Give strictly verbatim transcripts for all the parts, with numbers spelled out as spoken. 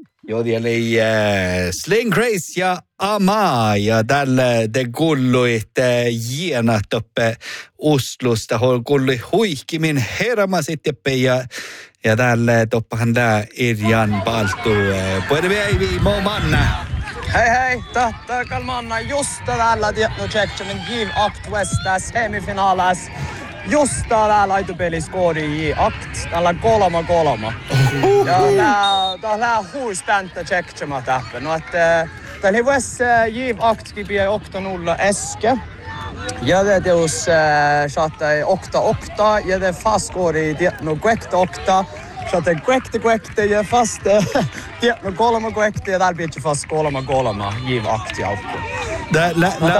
Joo, eli äh, Sling Grace ja Ama ja tälle te kulluit äh, jienat uppe Oslosta. Hol kullui huihkimin hermasit ja ja tälle toppahan tää Irjan Paltu. Äh, Puede vi må manna. Hei hei, tätä kalmanna just tällä tietno Tsektionen Give Act Westa semifinalas. Just täällä laitopeli skori i akt, tällä kolma kolma. Ja tää tää huispäntä Tsektsema täppä. No että täällä ei vois Give Act kipia okta nolla äske. Ja det teus satta okta okta ja det fast skori tietno kvekta okta. Satte kvekta kvekta ja fast tietno kolma kvekta ja täällä pitää fast kolma kolma Give Act ja okta. Tää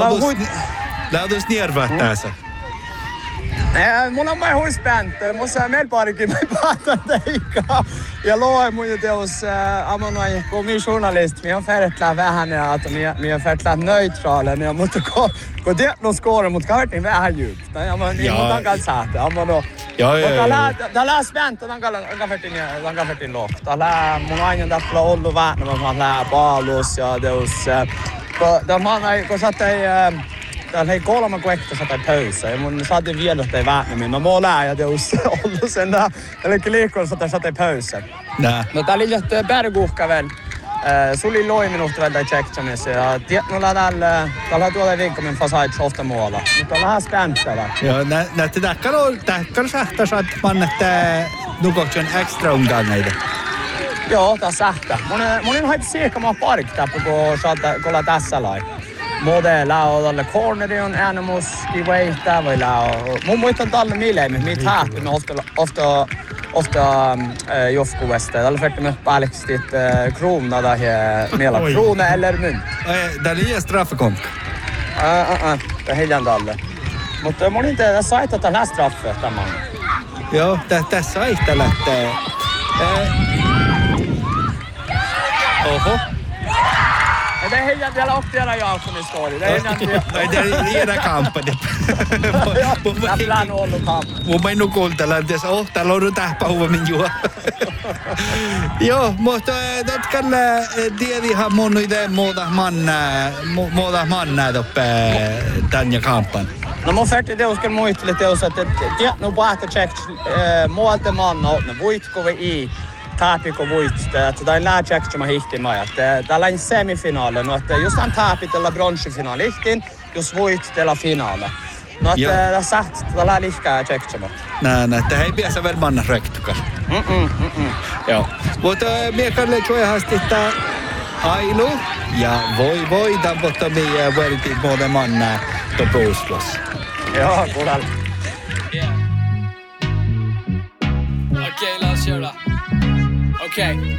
lähdus niervää tässä. Eh, mulla on mai huispäntä. Mulla on meillä parikin mai päätän teikaa. Ja loi mun teos äh, ammonoi, kun minä journalist, minä on färtlää vähän ja että minä, minä on färtlää neutraalen. Mutta kun, kun tiedät no skåre, mutta kahden vähän djupt. Ja mä niin mun tankal säätä. Ammono. Ja ja ja. Tää lää späntä, tankal tankafertin tankafertin loh. Tää lää mun aina täpla ollu vähän, mä lää paalus ja teos. Kun tää mä näin, kun sattei täällä ei kolme kuekta sata pöysä ja mun saatiin vielä ei väänämin. No mä lää ja teus ollu sen tää, eli liikkoon sata sata pöysä. Nää. No tää oli johtaa berguhka väl. Suli loi minusta väl tää Tsektsonissa ja tietnolla täällä, täällä tuolla viikkomin fasait softa muualla. Mutta on vähän spänttävä. Joo, näette tähkän on, tähkän sähtä saat panna tää nukoksen extra unganneita. Joo, tää sähtä. Mun on haiti siirkamaa parik täppä, kun saattaa kolla tässä lai. Mode lao tälle cornerion animus i weihtaa vai lao. Mun muistan tälle mileemme, mitä hähti me ofta ofta ofta äh, jofkuvesta. Tällä färti me päälleksti äh, krona där här mela krona eller mynt. Eh, där är straffekonk. Äh äh äh, det hiljan tälle. Mutta mun inte tässä saita tällä straffe tämän. Joo, tässä saita lähtee. Eh. Oho. Det är helt jävla och det jag som är skål. Det är helt det är det kampen. Jag plan all the kamp. Mun ei nukultella tässä oh täällä on tähpä huomin juo. Joo, mutta tätkällä tiedihan mun ide muuta manna muuta manna toppe tän kampan. No mun färti det ska muistella teos att det no bahta check muuta manna on voitko i Taapiko voit, että tämä lää Tsektsoma hihtimään, että täällä on semifinaali, no että jos on taapitella bronssifinaali ihtin, jos voit tällä finaali. No että tämä saht, täällä lihkää Tsektsoma. Nää, nää, että ei piässä vielä manna rektukal. Mm-mm, mm-mm. Joo, mutta miekalle juohasti tää Ailu ja voi voi tampottaa meidän vältiin muuten manna toppe Oslossa. Joo, kuulla. Okej, låt oss köra. Okej.